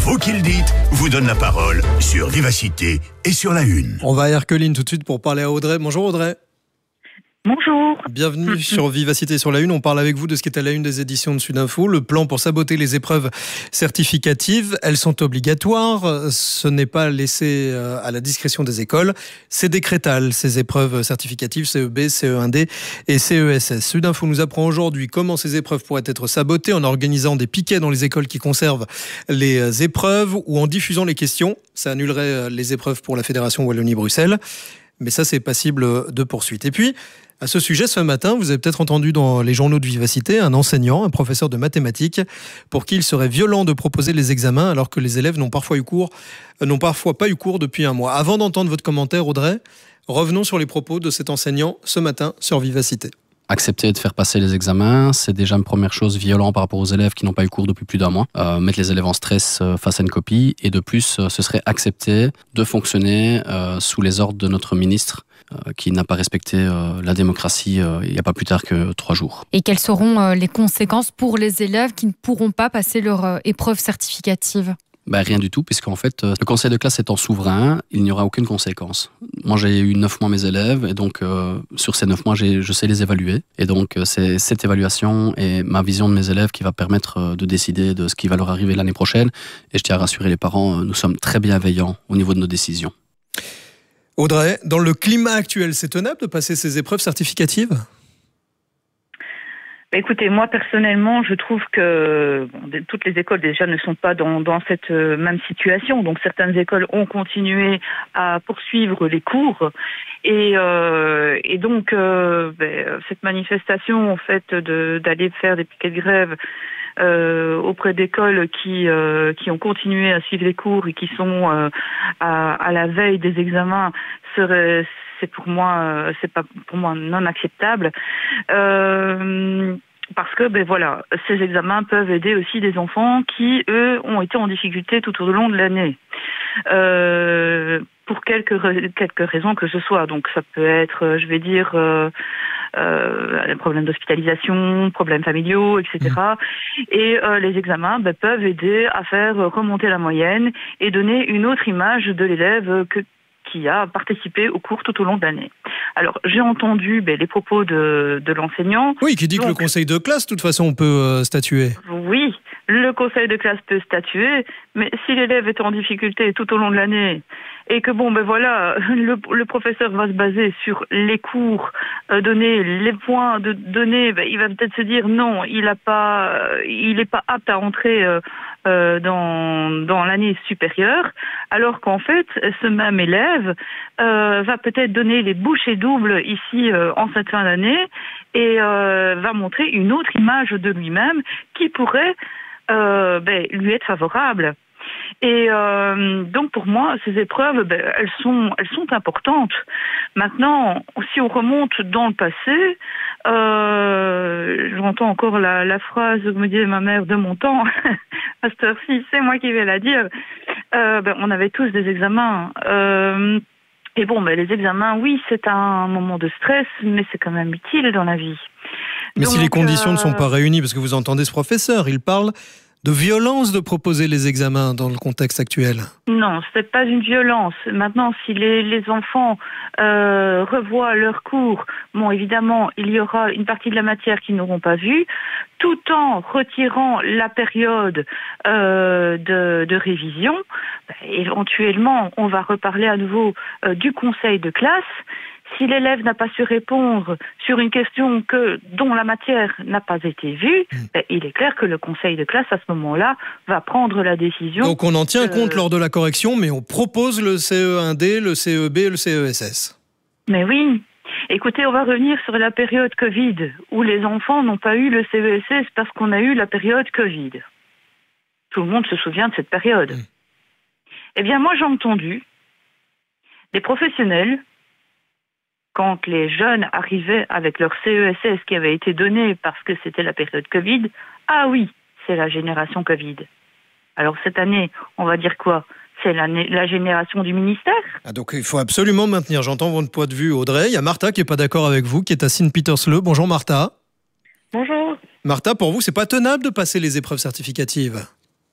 Vous qui le dites vous donne la parole sur Vivacité et sur La Une. On va à Erqueline tout de suite pour parler à Audrey. Bonjour Audrey. Bonjour. Bienvenue sur Vivacité sur La Une. On parle avec vous de ce qui est à la une des éditions de Sudinfo. Le plan pour saboter les épreuves certificatives. Elles sont obligatoires. Ce n'est pas laissé à la discrétion des écoles. C'est décrétal, ces épreuves certificatives CEB, CE1D et CESS. Sudinfo nous apprend aujourd'hui comment ces épreuves pourraient être sabotées en organisant des piquets dans les écoles qui conservent les épreuves ou en diffusant les questions. Ça annulerait les épreuves pour la Fédération Wallonie-Bruxelles. Mais ça, c'est passible de poursuite. Et puis, à ce sujet, ce matin, vous avez peut-être entendu dans les journaux de Vivacité un enseignant, un professeur de mathématiques, pour qui il serait violent de proposer les examens alors que les élèves n'ont parfois pas eu cours depuis un mois. Avant d'entendre votre commentaire, Audrey, revenons sur les propos de cet enseignant ce matin sur Vivacité. Accepter de faire passer les examens, c'est déjà une première chose violente par rapport aux élèves qui n'ont pas eu cours depuis plus d'un mois. Mettre les élèves en stress face à une copie. Et de plus, ce serait accepter de fonctionner sous les ordres de notre ministre qui n'a pas respecté la démocratie il n'y a pas plus tard que 3 jours. Et quelles seront les conséquences pour les élèves qui ne pourront pas passer leur épreuve certificative ? Rien du tout, puisqu'en fait, le conseil de classe étant souverain, il n'y aura aucune conséquence. Moi, j'ai eu 9 mois mes élèves, et donc sur ces 9 mois, je sais les évaluer. Et donc, c'est cette évaluation et ma vision de mes élèves qui va permettre de décider de ce qui va leur arriver l'année prochaine. Et je tiens à rassurer les parents, nous sommes très bienveillants au niveau de nos décisions. Audrey, dans le climat actuel, c'est tenable de passer ces épreuves certificatives ? Écoutez, moi personnellement, je trouve que toutes les écoles déjà ne sont pas dans cette même situation. Donc certaines écoles ont continué à poursuivre les cours et donc cette manifestation en fait d'aller faire des piquets de grève auprès d'écoles qui ont continué à suivre les cours et qui sont à la veille des examens c'est pas pour moi non acceptable. Parce que ces examens peuvent aider aussi des enfants qui, eux, ont été en difficulté tout au long de l'année. Pour quelques raisons que ce soit. Donc ça peut être, des problèmes d'hospitalisation, problèmes familiaux, etc. Et les examens peuvent aider à faire remonter la moyenne et donner une autre image de l'élève qui a participé au cours tout au long de l'année. Alors, j'ai entendu les propos de l'enseignant. Oui, qui dit que le conseil de classe, de toute façon, on peut statuer. Oui, le conseil de classe peut statuer, mais si l'élève est en difficulté tout au long de l'année et que le professeur va se baser sur les cours donnés, les points donnés, il va peut-être se dire non, il n'est pas apte à entrer dans l'année supérieure, alors qu'en fait, ce même élève va peut-être donner les bouchées doubles ici en cette fin d'année et va montrer une autre image de lui-même qui pourrait lui être favorable. Et donc pour moi, ces épreuves, elles sont importantes. Maintenant, si on remonte dans le passé, j'entends encore la phrase que me disait ma mère de mon temps, à cette heure-ci, c'est moi qui vais la dire, on avait tous des examens. Et les examens, oui, c'est un moment de stress, mais c'est quand même utile dans la vie. Mais donc, si les conditions ne sont pas réunies, parce que vous entendez ce professeur, il parle de violence de proposer les examens dans le contexte actuel. Non, c'est pas une violence. Maintenant, si les enfants revoient leurs cours, évidemment, il y aura une partie de la matière qu'ils n'auront pas vue, tout en retirant la période de révision. Éventuellement, on va reparler à nouveau du conseil de classe. Si l'élève n'a pas su répondre sur une question dont la matière n'a pas été vue, il est clair que le conseil de classe, à ce moment-là, va prendre la décision. Donc on en tient compte lors de la correction, mais on propose le CE1D, le CEB et le CESS. Mais oui. Écoutez, on va revenir sur la période Covid, où les enfants n'ont pas eu le CESS parce qu'on a eu la période Covid. Tout le monde se souvient de cette période. Eh bien, moi, j'ai entendu des professionnels, quand les jeunes arrivaient avec leur CESS qui avait été donné parce que c'était la période Covid, ah oui, c'est la génération Covid. Alors cette année, on va dire quoi ? C'est la génération du ministère. Donc il faut absolument maintenir, j'entends votre point de vue Audrey. Il y a Martha qui n'est pas d'accord avec vous, qui est à Sint-Pietersleeuw. Bonjour Martha. Bonjour. Martha, pour vous, c'est pas tenable de passer les épreuves certificatives ?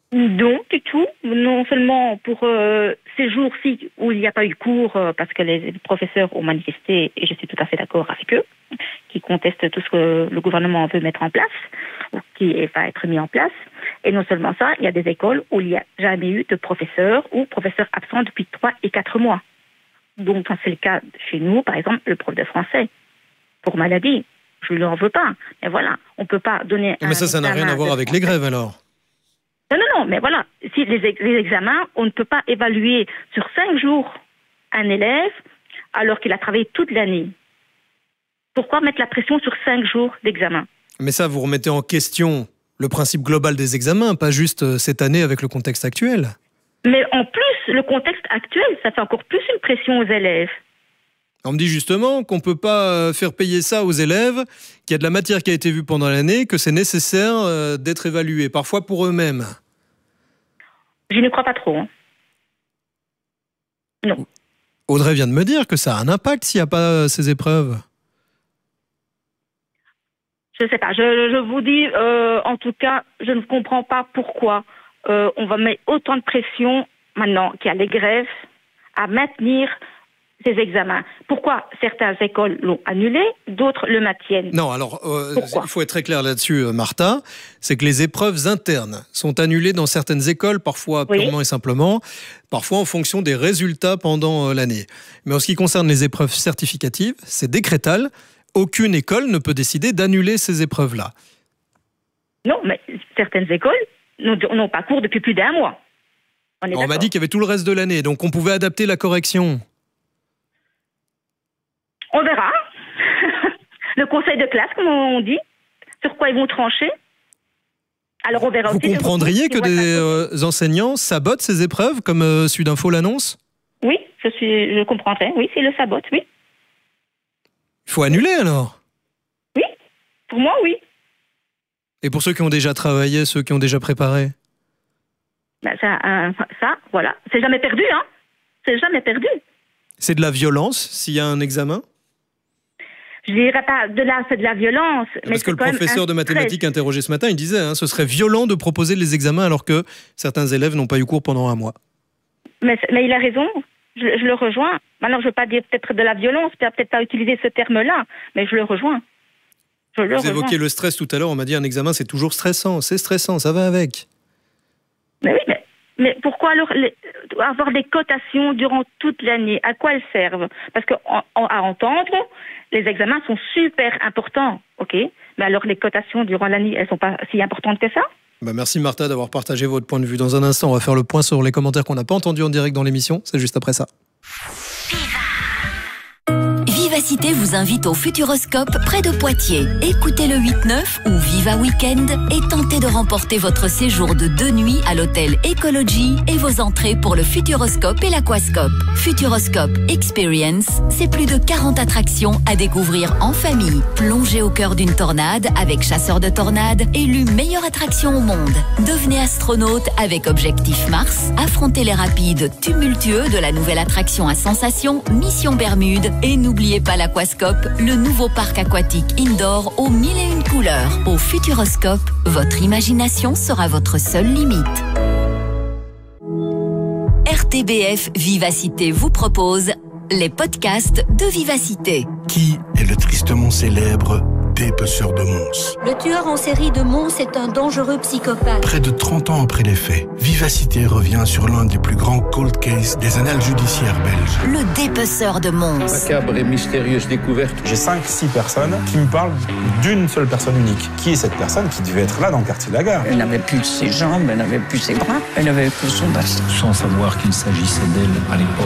Non, du tout. Non seulement pour ces jours-ci où il n'y a pas eu cours parce que les professeurs ont manifesté, et je suis tout à fait d'accord avec eux, qui contestent tout ce que le gouvernement veut mettre en place, ou qui va être mis en place. Et non seulement ça, il y a des écoles où il n'y a jamais eu de professeurs ou professeurs absents depuis 3 et 4 mois. Donc, c'est le cas chez nous, par exemple, le prof de français, pour maladie. Je ne lui en veux pas. Mais voilà, on ne peut pas donner... Mais ça n'a rien à voir avec les grèves, alors. Non, mais voilà. Si les examens, on ne peut pas évaluer sur 5 jours un élève alors qu'il a travaillé toute l'année. Pourquoi mettre la pression sur 5 jours d'examen? Mais ça, vous remettez en question le principe global des examens, pas juste cette année avec le contexte actuel. Mais en plus, le contexte actuel, ça fait encore plus une pression aux élèves. On me dit justement qu'on ne peut pas faire payer ça aux élèves, qu'il y a de la matière qui a été vue pendant l'année, que c'est nécessaire d'être évalué, parfois pour eux-mêmes. Je ne crois pas trop. Non. Audrey vient de me dire que ça a un impact s'il n'y a pas ces épreuves. Je ne sais pas. Je vous dis, en tout cas, je ne comprends pas pourquoi on va mettre autant de pression maintenant qu'il y a les grèves à maintenir ces examens. Pourquoi certaines écoles l'ont annulé, d'autres le maintiennent? Non, alors, il faut être très clair là-dessus, Martha, c'est que les épreuves internes sont annulées dans certaines écoles, parfois purement et simplement, parfois en fonction des résultats pendant l'année. Mais en ce qui concerne les épreuves certificatives, c'est décrétal. Aucune école ne peut décider d'annuler ces épreuves-là. Non, mais certaines écoles n'ont pas cours depuis plus d'1 mois. On m'a dit qu'il y avait tout le reste de l'année, donc on pouvait adapter la correction. On verra. Le conseil de classe, comme on dit, sur quoi ils vont trancher. Alors on verra. Vous aussi comprendriez que des enseignants sabotent ces épreuves, comme Sudinfo l'annonce? Oui, je comprendrais. Oui, c'est le sabot, oui. Il faut annuler alors? Oui, pour moi, oui. Et pour ceux qui ont déjà travaillé, ceux qui ont déjà préparé? Ben ça, voilà. C'est jamais perdu, hein. C'est jamais perdu. C'est de la violence s'il y a un examen? Je dirais pas de là, c'est de la violence. Parce que le professeur de mathématiques interrogé ce matin, il disait, ce serait violent de proposer les examens alors que certains élèves n'ont pas eu cours pendant 1 mois. Mais il a raison, je le rejoins. Maintenant, je ne veux pas dire peut-être de la violence, peut-être pas utiliser ce terme-là, mais je le rejoins. Vous évoquiez le stress tout à l'heure, on m'a dit un examen c'est toujours stressant, c'est stressant, ça va avec. Mais oui, mais pourquoi alors avoir des cotations durant toute l'année? À quoi elles servent? Parce qu'à entendre, les examens sont super importants, ok? Mais alors les cotations durant l'année, elles ne sont pas si importantes que ça? Merci Martha d'avoir partagé votre point de vue. Dans un instant, on va faire le point sur les commentaires qu'on n'a pas entendus en direct dans l'émission. C'est juste après ça. Vivacité vous invite au Futuroscope près de Poitiers. Écoutez le 8-9 ou Viva Weekend et tentez de remporter votre séjour de 2 nuits à l'hôtel Ecology et vos entrées pour le Futuroscope et l'Aquascope. Futuroscope Experience, c'est plus de 40 attractions à découvrir en famille. Plongez au cœur d'une tornade avec Chasseur de tornades, élu meilleure attraction au monde. Devenez astronaute avec Objectif Mars. Affrontez les rapides tumultueux de la nouvelle attraction à sensations Mission Bermude et n'oubliez pas l'Aquascope, le nouveau parc aquatique indoor aux 1001 couleurs. Au Futuroscope, votre imagination sera votre seule limite. RTBF Vivacité vous propose les podcasts de Vivacité. Qui est le tristement célèbre dépeceur de Mons? Le tueur en série de Mons est un dangereux psychopathe. Près de 30 ans après les faits, Vivacité revient sur l'un des plus grands cold cases des annales judiciaires belges. Le dépeceur de Mons. Macabre et mystérieuse découverte. J'ai 5-6 personnes qui me parlent d'une seule personne unique. Qui est cette personne qui devait être là dans le quartier de la Gare? Elle n'avait plus ses jambes, elle n'avait plus ses bras, elle n'avait que son bassin. Sans savoir qu'il s'agissait d'elle à l'époque.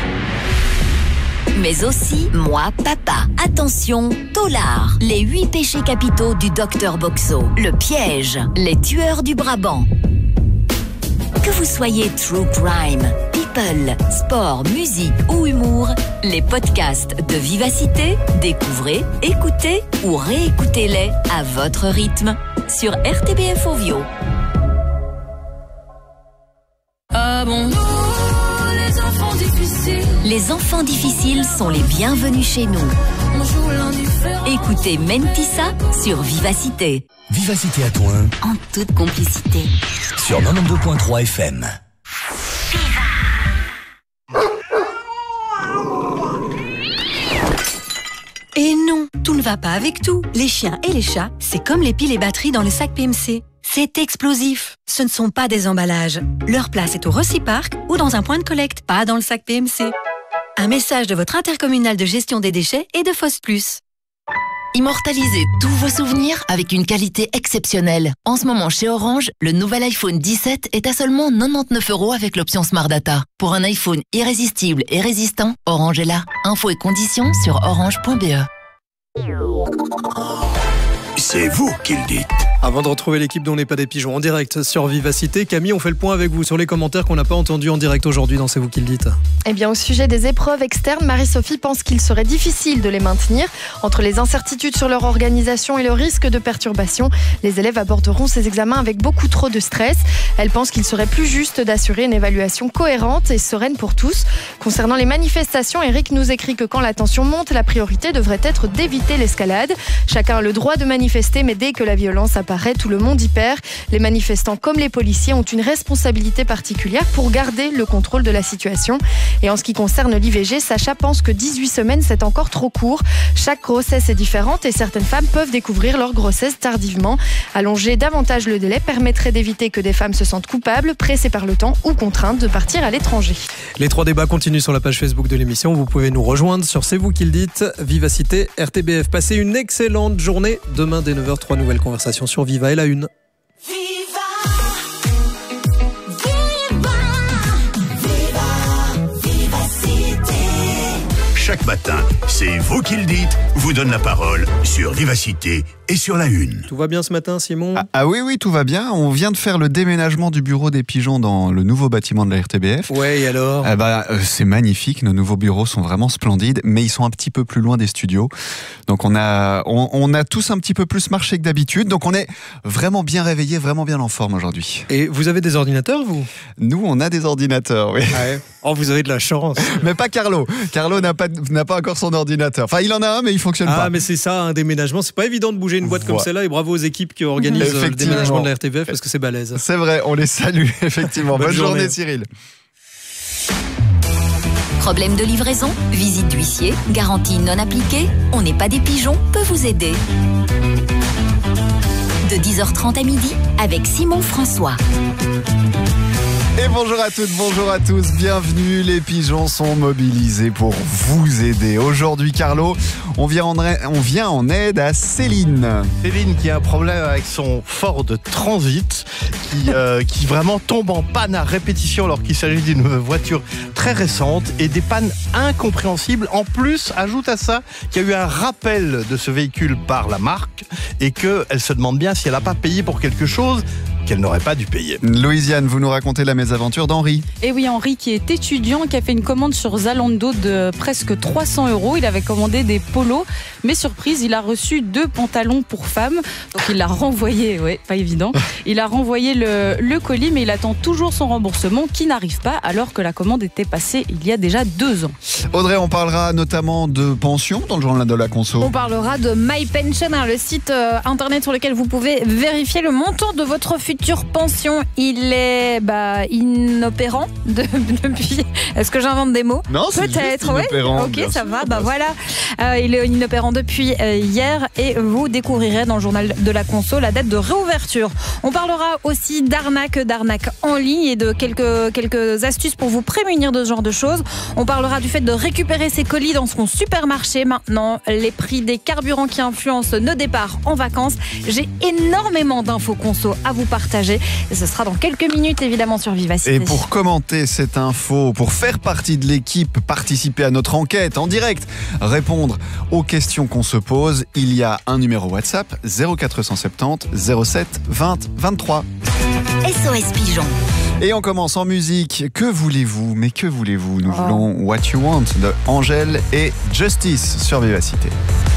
Mais aussi Moi Papa. Attention, Tolard. Les 8 péchés capitaux du docteur Boxo. Le piège. Les tueurs du Brabant. Que vous soyez true crime, people, sport, musique ou humour, les podcasts de Vivacité, découvrez, écoutez ou réécoutez-les à votre rythme sur RTBF Ovio. Ah bon, nous, les enfants du Les enfants difficiles sont les bienvenus chez nous. Écoutez Mentissa sur Vivacité. Vivacité à Toin. En toute complicité. Sur 92.3 FM. Et non, tout ne va pas avec tout. Les chiens et les chats, c'est comme les piles et batteries dans le sac PMC. C'est explosif. Ce ne sont pas des emballages. Leur place est au Reciparc ou dans un point de collecte, pas dans le sac PMC. Un message de votre intercommunal de gestion des déchets et de Foss Plus. Immortalisez tous vos souvenirs avec une qualité exceptionnelle. En ce moment chez Orange, le nouvel iPhone 17 est à seulement 99 € avec l'option Smart Data. Pour un iPhone irrésistible et résistant, Orange est là. Infos et conditions sur orange.be. C'est vous qui le dites. Avant de retrouver l'équipe dont n'est pas des pigeons en direct sur Vivacité, Camille, on fait le point avec vous sur les commentaires qu'on n'a pas entendus en direct aujourd'hui dans C'est vous qui le dites. Eh bien, au sujet des épreuves externes, Marie-Sophie pense qu'il serait difficile de les maintenir. Entre les incertitudes sur leur organisation et le risque de perturbation, les élèves aborderont ces examens avec beaucoup trop de stress. Elle pense qu'il serait plus juste d'assurer une évaluation cohérente et sereine pour tous. Concernant les manifestations, Eric nous écrit que quand la tension monte, la priorité devrait être d'éviter l'escalade. Chacun a le droit de manifester, mais dès que la violence apparaît, tout le monde y perd. Les manifestants comme les policiers ont une responsabilité particulière pour garder le contrôle de la situation. Et en ce qui concerne l'IVG, Sacha pense que 18 semaines, c'est encore trop court. Chaque grossesse est différente et certaines femmes peuvent découvrir leur grossesse tardivement. Allonger davantage le délai permettrait d'éviter que des femmes se sentent coupables, pressées par le temps ou contraintes de partir à l'étranger. Les 3 débats continuent sur la page Facebook de l'émission. Vous pouvez nous rejoindre sur C'est vous qui le dites, Vivacité, RTBF. Passez une excellente journée. Demain, dès 9h, 3 nouvelles conversations sur Viva et la Une. Chaque matin, c'est vous qui le dites, vous donne la parole sur Vivacité et sur la Une. Tout va bien ce matin, Simon ? Ah oui, tout va bien. On vient de faire le déménagement du bureau des pigeons dans le nouveau bâtiment de la RTBF. Ouais, et alors ? C'est magnifique, nos nouveaux bureaux sont vraiment splendides, mais ils sont un petit peu plus loin des studios. Donc on a tous un petit peu plus marché que d'habitude, donc on est vraiment bien réveillés, vraiment bien en forme aujourd'hui. Et vous avez des ordinateurs, vous ? Nous, on a des ordinateurs, oui. Ah ouais. Oh, vous avez de la chance. Mais pas Carlo. Carlo n'a pas encore son ordinateur. Enfin, il en a un, mais il fonctionne pas. Ah, mais c'est ça, un déménagement. C'est pas évident de bouger une boîte comme celle-là. Et bravo aux équipes qui organisent le déménagement de la RTBF parce que c'est balèze. C'est vrai, on les salue, effectivement. Bonne journée, Cyril. Problème de livraison, visite d'huissier, garantie non appliquée, on n'est pas des pigeons, peut vous aider. De 10h30 à midi avec Simon François. Et bonjour à toutes, bonjour à tous, bienvenue, les pigeons sont mobilisés pour vous aider. Aujourd'hui, Carlo, on vient en aide à Céline. Céline qui a un problème avec son Ford Transit qui vraiment tombe en panne à répétition alors qu'il s'agit d'une voiture très récente et des pannes incompréhensibles. En plus, ajoute à ça qu'il y a eu un rappel de ce véhicule par la marque et qu'elle se demande bien si elle n'a pas payé pour quelque chose qu'elle n'aurait pas dû payer. Louisiane, vous nous racontez la mésaventure d'Henri. Et oui, Henri qui est étudiant, qui a fait une commande sur Zalando de presque 300 €. Il avait commandé des polos, mais surprise, il a reçu 2 pantalons pour femmes. Donc il l'a renvoyé, ouais, pas évident. Il a renvoyé le colis, mais il attend toujours son remboursement qui n'arrive pas alors que la commande était passée il y a déjà 2 ans. Audrey, on parlera notamment de pension dans le journal de la conso. On parlera de MyPension, le site internet sur lequel vous pouvez vérifier le montant de votre future pension. Il est inopérant depuis. Est-ce que j'invente des mots ? Non, c'est peut-être. Juste inopérant. Ok, ça va. Voilà. Il est inopérant depuis hier et vous découvrirez dans le journal de la conso la date de réouverture. On parlera aussi d'arnaque en ligne et de quelques astuces pour vous prémunir de ce genre de choses. On parlera du fait de récupérer ses colis dans son supermarché. Maintenant, les prix des carburants qui influencent nos départs en vacances. J'ai énormément d'infos conso à vous partager. Et ce sera dans quelques minutes, évidemment, sur Vivacité. Et pour commenter cette info, pour faire partie de l'équipe, participer à notre enquête en direct, répondre aux questions qu'on se pose, il y a un numéro WhatsApp 0470 07 20 23. SOS Pigeon. Et on commence en musique. Que voulez-vous ? Mais que voulez-vous ? Nous voulons What You Want de Angèle et Justice sur Vivacité.